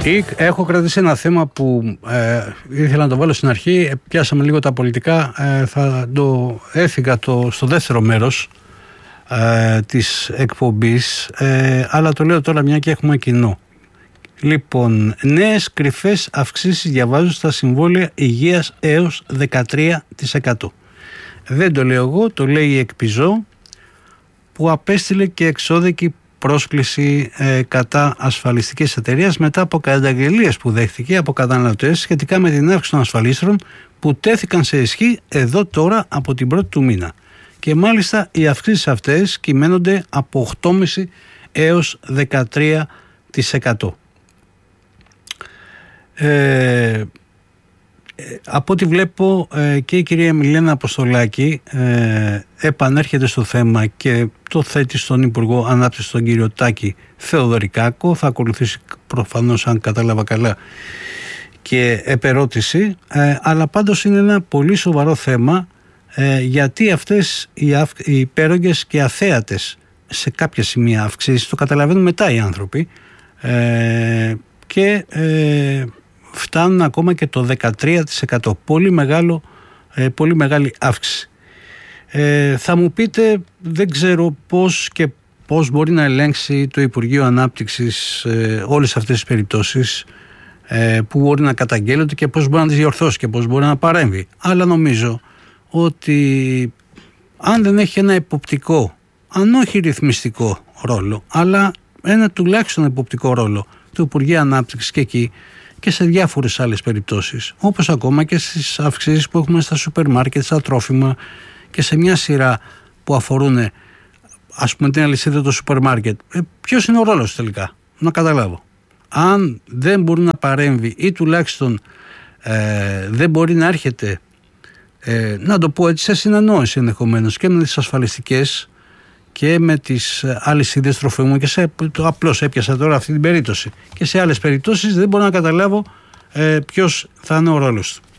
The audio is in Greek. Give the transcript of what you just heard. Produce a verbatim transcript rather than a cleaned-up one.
Έχω κρατήσει ένα θέμα που ε, ήθελα να το βάλω στην αρχή. Πιάσαμε λίγο τα πολιτικά. Ε, θα το έφυγα το, στο δεύτερο μέρος ε, της εκπομπής. Ε, αλλά το λέω τώρα μια και έχουμε κοινό. Λοιπόν, νέες κρυφές αυξήσεις διαβάζω στα συμβόλαια υγείας έως δεκατρία τοις εκατό. Δεν το λέω εγώ, το λέει η Εκπιζό, που απέστειλε και εξώδικη πρόσκληση ε, κατά ασφαλιστικής εταιρείας μετά από καταγγελίες που δέχτηκε από καταναλωτές σχετικά με την αύξηση των ασφαλίστρων που τέθηκαν σε ισχύ εδώ τώρα από την πρώτη του μήνα. Και μάλιστα οι αυξήσεις αυτές κυμαίνονται από οκτώ κόμμα πέντε έως δεκατρία τοις εκατό. Ε, από ό,τι βλέπω ε, και η κυρία Μιλένα Αποστολάκη ε, επανέρχεται στο θέμα και το θέτει στον Υπουργό Ανάπτυξης, τον κύριο Τάκη Θεοδωρικάκο. Θα ακολουθήσει προφανώς, αν κατάλαβα καλά, και επερώτηση, ε, αλλά πάντως είναι ένα πολύ σοβαρό θέμα, ε, γιατί αυτές οι, αυ, οι υπέρογγες και αθέατες σε κάποια σημεία αυξήσεις το καταλαβαίνουν μετά οι άνθρωποι ε, και ε, φτάνουν ακόμα και το δεκατρία τοις εκατό. Πολύ, μεγάλο, ε, πολύ μεγάλη αύξηση. Ε, θα μου πείτε, δεν ξέρω πώς και πώς μπορεί να ελέγξει το Υπουργείο Ανάπτυξης ε, όλες αυτές τις περιπτώσεις ε, που μπορεί να καταγγέλλονται και πώς μπορεί να τις διορθώσει και πώς μπορεί να παρέμβει. Αλλά νομίζω ότι αν δεν έχει ένα εποπτικό, αν όχι ρυθμιστικό ρόλο, αλλά ένα τουλάχιστον εποπτικό ρόλο του Υπουργείου Ανάπτυξης και εκεί, και σε διάφορες άλλες περιπτώσεις, όπως ακόμα και στις αυξήσεις που έχουμε στα σούπερ μάρκετ, στα τρόφιμα και σε μια σειρά που αφορούν, ας πούμε, την αλυσίδα του σούπερ μάρκετ. Ε, ποιος είναι ο ρόλος τελικά, να καταλάβω. Αν δεν μπορεί να παρέμβει ή τουλάχιστον ε, δεν μπορεί να έρχεται, ε, να το πω έτσι, σε συνεννόηση ενδεχομένως και με τις ασφαλιστικές και με τις αλυσίδες τροφίμων, και σε, το απλώς έπιασα τώρα αυτή την περίπτωση, και σε άλλες περιπτώσεις δεν μπορώ να καταλάβω ε, ποιος θα είναι ο ρόλος του.